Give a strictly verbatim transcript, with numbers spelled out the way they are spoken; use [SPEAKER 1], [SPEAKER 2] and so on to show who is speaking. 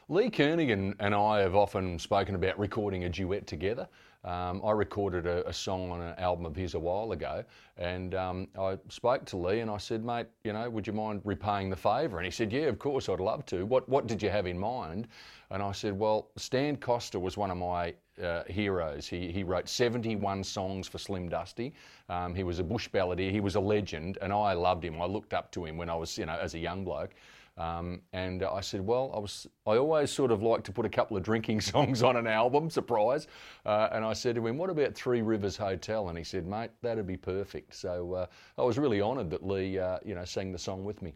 [SPEAKER 1] Lee Kernaghan and I have often spoken about recording a duet together. Um, I recorded a, a song on an album of his a while ago, and um, I spoke to Lee and I said, mate, you know, would you mind repaying the favour? And he said, yeah, of course, I'd love to. What What did you have in mind? And I said, well, Stan Costa was one of my uh, heroes. He, he wrote seventy-one songs for Slim Dusty. Um, he was a bush balladeer. He was a legend, and I loved him. I looked up to him when I was, you know, as a young bloke. Um, and I said, well, I was, I always sort of like to put a couple of drinking songs on an album, surprise. Uh, and I said to him, what about Three Rivers Hotel? And he said, mate, that'd be perfect. So uh, I was really honoured that Lee, uh, you know, sang the song with me.